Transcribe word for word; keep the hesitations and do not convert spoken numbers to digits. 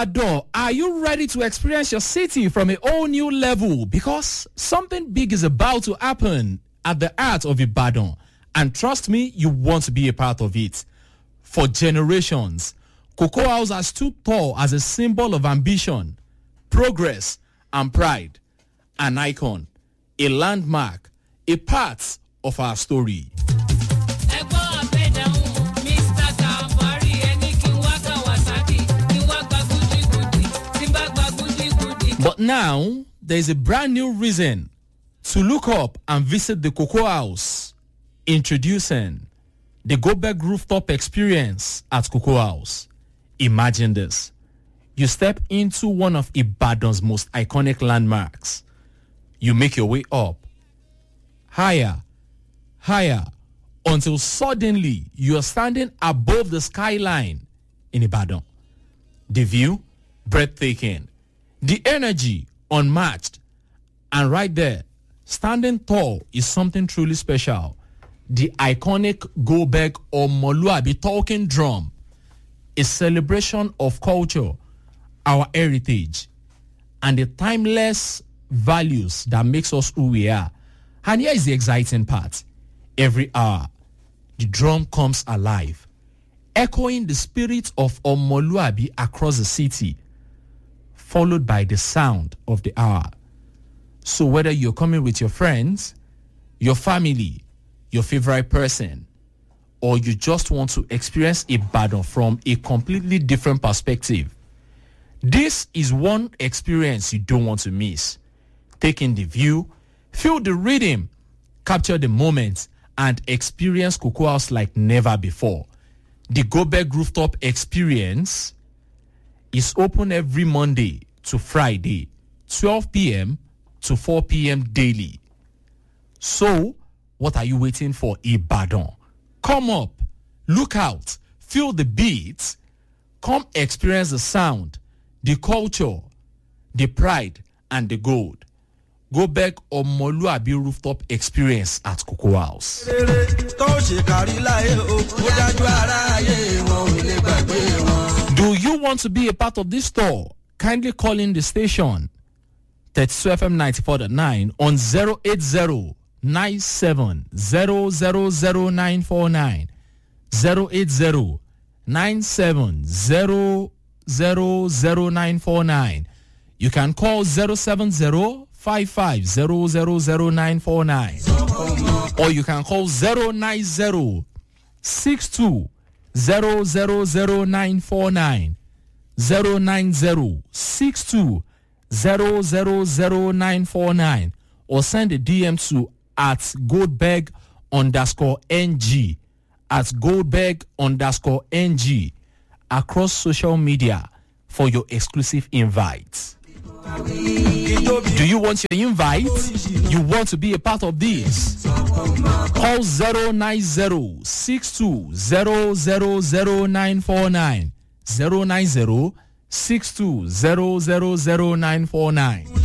Ibadan, are you ready to experience your city from a whole new level? Because something big is about to happen at the heart of Ibadan. And trust me, you want to be a part of it. For generations, Cocoa House has stood tall as a symbol of ambition, progress, and pride. An icon, a landmark, a part of our story. But now, there is a brand new reason to look up and visit the Cocoa House. Introducing the Goldberg Rooftop Experience at Cocoa House. Imagine this. You step into one of Ibadan's most iconic landmarks. You make your way up, higher, higher, until suddenly you are standing above the skyline in Ibadan. The view, breathtaking. The energy, unmatched. And right there, standing tall is something truly special. The iconic Goldberg Omoluabi talking drum, a celebration of culture, our heritage, and the timeless values that makes us who we are. And here is the exciting part. Every hour, the drum comes alive, echoing the spirit of Omoluabi across the city, followed by the sound of the hour. So whether you're coming with your friends, your family, your favorite person, or you just want to experience Ibadan from a completely different perspective, this is one experience you don't want to miss. Take in the view, feel the rhythm, capture the moment, and experience Cocoa House like never before. The Goldberg Rooftop Experience is open every Monday to Friday, twelve p.m. to four p.m. daily. So, what are you waiting for, Ibadan? Come up, look out, feel the beats, come experience the sound, the culture, the pride, and the gold. Goldberg Omoluabi Rooftop Experience at Cocoa House. Do you want to be a part of this tour? Kindly call in the station thirty-two F M ninety-four point nine on zero eight zero nine seven zero zero zero nine four nine, zero eight zero nine seven zero zero zero nine four nine. You can call zero seven zero five five zero zero zero nine four nine, or you can call zero nine zero six two zero zero zero nine four nine, zero nine zero six two zero zero zero nine four nine, or send a D M to at Goldberg underscore NG, at Goldberg underscore NG across social media for your exclusive invites. Do you want your invite? You want to be a part of this? Call zero nine zero six two zero zero zero nine four nine, zero nine zero six two zero zero zero nine four nine.